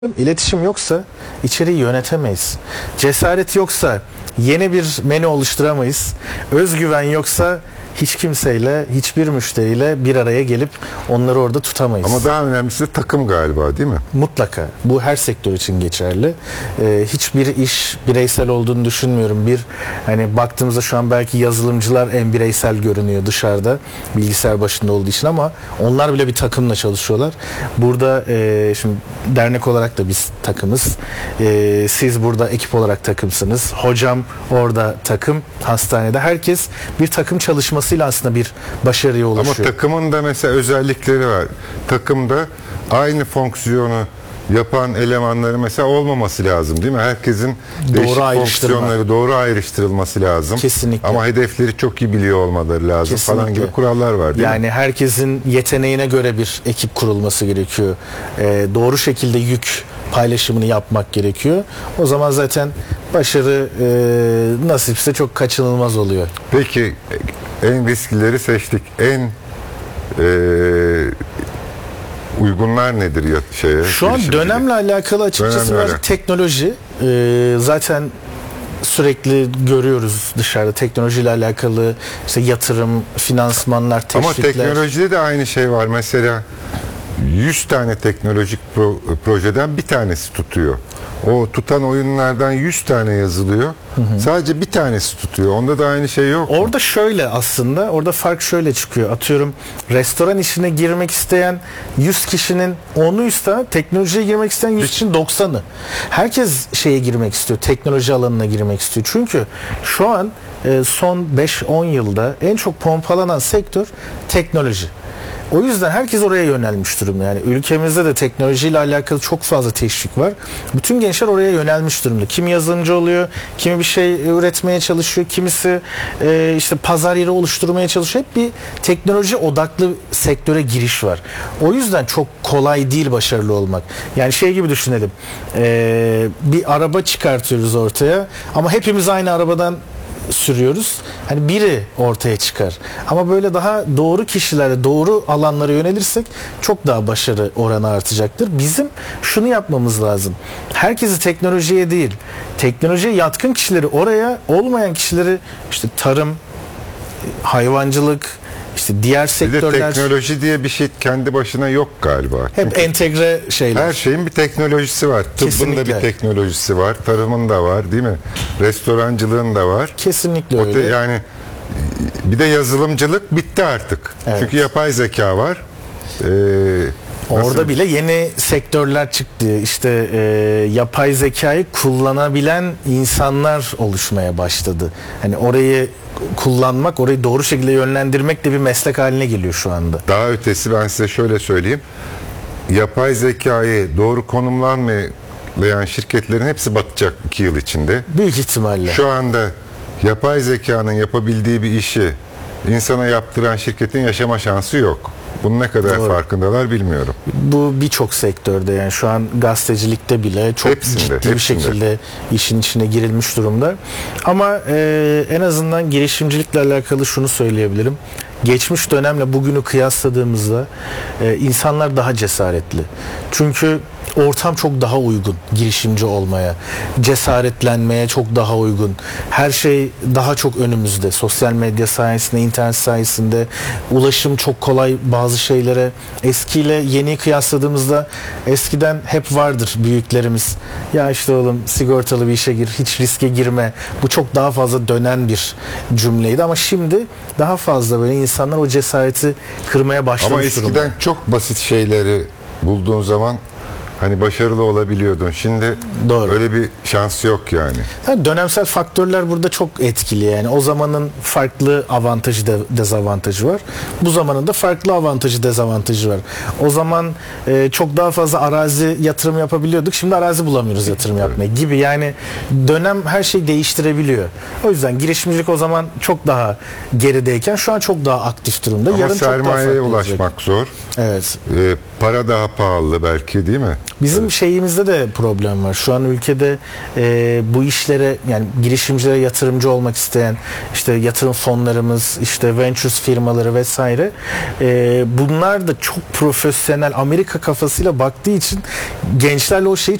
İletişim yoksa içeriği yönetemeyiz. Cesaret yoksa yeni bir menü oluşturamayız. Özgüven yoksa hiç kimseyle, hiçbir müşteriyle bir araya gelip onları orada tutamayız. Ama daha önemlisi de takım galiba, değil mi? Mutlaka. Bu her sektör için geçerli. Hiçbir iş bireysel olduğunu düşünmüyorum. Hani baktığımızda şu an belki yazılımcılar en bireysel görünüyor dışarıda bilgisayar başında olduğu için, ama onlar bile bir takımla çalışıyorlar. Burada şimdi dernek olarak da biz takımız. Siz burada ekip olarak takımsınız. Hocam orada takım, hastanede. Herkes bir takım çalışmasıyla aslında bir başarıya ulaşıyor. Ama takımın da mesela özellikleri var. Takımda aynı fonksiyonu yapan elemanları mesela olmaması lazım, değil mi? Herkesin değişik fonksiyonları doğru ayrıştırılması lazım. Kesinlikle. Ama hedefleri çok iyi biliyor olmaları lazım. Kesinlikle. Falan gibi kurallar var, değil mi? Yani herkesin yeteneğine göre bir ekip kurulması gerekiyor. Doğru şekilde yük paylaşımını yapmak gerekiyor. O zaman zaten başarı nasipse çok kaçınılmaz oluyor. Peki en risklileri seçtik. En uygunlar nedir ya şeye? Şu an dönemle alakalı açıkçası teknoloji. Zaten sürekli görüyoruz dışarıda teknolojiyle alakalı işte yatırım, finansmanlar, teşvikler. Ama teknolojide de aynı şey var. Mesela 100 tane teknolojik projeden bir tanesi tutuyor. O tutan oyunlardan 100 tane yazılıyor. Sadece bir tanesi tutuyor. Onda da aynı şey yok. Orada şöyle, aslında orada fark şöyle çıkıyor. Atıyorum, restoran işine girmek isteyen 100 kişinin 10'uysa teknolojiye girmek isteyen 100 kişinin 90'ı. Herkes şeye girmek istiyor. Teknoloji alanına girmek istiyor. Çünkü şu an son 5-10 yılda en çok pompalanan sektör teknoloji. O yüzden herkes oraya yönelmiş durumda. Yani ülkemizde de teknolojiyle alakalı çok fazla teşvik var. Bütün gençler oraya yönelmiş durumda. Kimi yazılımcı oluyor, kimi bir şey üretmeye çalışıyor, kimisi işte pazar yeri oluşturmaya çalışıyor. Hep bir teknoloji odaklı sektöre giriş var. O yüzden çok kolay değil başarılı olmak. Yani şey gibi düşünelim. Bir araba çıkartıyoruz ortaya ama hepimiz aynı arabadan sürüyoruz. Hani biri ortaya çıkar. Ama böyle daha doğru kişilerle, doğru alanlara yönelirsek çok daha başarı oranı artacaktır. Bizim şunu yapmamız lazım. Herkesi teknolojiye değil, teknolojiye yatkın kişileri oraya, olmayan kişileri işte tarım, hayvancılık, işte diğer sektörler. Bir de teknoloji diye bir şey kendi başına yok galiba. Hep çünkü entegre şeyler. Her şeyin bir teknolojisi var. Tıbbın da bir teknolojisi var. Tarımın da var, değil mi? Restorancılığın da var. Kesinlikle öyle. Yani bir de yazılımcılık bitti artık. Evet. Çünkü yapay zeka var. Orada bile yeni sektörler çıktı. İşte yapay zekayı kullanabilen insanlar oluşmaya başladı. Hani orayı kullanmak, orayı doğru şekilde yönlendirmek de bir meslek haline geliyor şu anda. Daha ötesi, ben size şöyle söyleyeyim. Yapay zekayı doğru konumlanmayan şirketlerin hepsi batacak 2 yıl içinde. Büyük ihtimalle. Şu anda yapay zekanın yapabildiği bir işi insana yaptıran şirketin yaşama şansı yok. Bunun ne kadar farkındalar bilmiyorum. Bu birçok sektörde, yani şu an gazetecilikte bile çok ciddi bir şekilde işin içine girilmiş durumda. Ama en azından girişimcilikle alakalı şunu söyleyebilirim. Geçmiş dönemle bugünü kıyasladığımızda insanlar daha cesaretli. Çünkü ortam çok daha uygun girişimci olmaya, cesaretlenmeye çok daha uygun. Her şey daha çok önümüzde. Sosyal medya sayesinde, internet sayesinde ulaşım çok kolay bazı şeylere. Eskiyle yeni kıyasladığımızda eskiden hep vardır büyüklerimiz. Ya işte oğlum sigortalı bir işe gir, hiç riske girme. Bu çok daha fazla dönen bir cümleydi, ama şimdi daha fazla böyle insanlar o cesareti kırmaya başlamış durumda. Ama eskiden çok basit şeyleri bulduğun zaman hani başarılı olabiliyordun. Şimdi öyle bir şans yok yani. Dönemsel faktörler burada çok etkili yani. O zamanın farklı avantajı, dezavantajı var. Bu zamanın da farklı avantajı, dezavantajı var. O zaman çok daha fazla arazi yatırım yapabiliyorduk. Şimdi arazi bulamıyoruz yatırım yapmaya gibi. Yani dönem her şeyi değiştirebiliyor. O yüzden girişimcilik o zaman çok daha gerideyken şu an çok daha aktif durumda. Ama sermayeye ulaşmak zor. Evet. Para daha pahalı belki, değil mi? Bizim şeyimizde de problem var. Şu an ülkede bu işlere, yani girişimcilere yatırımcı olmak isteyen işte yatırım fonlarımız, işte ventures firmaları vesaire, bunlar da çok profesyonel Amerika kafasıyla baktığı için gençlerle o şeyi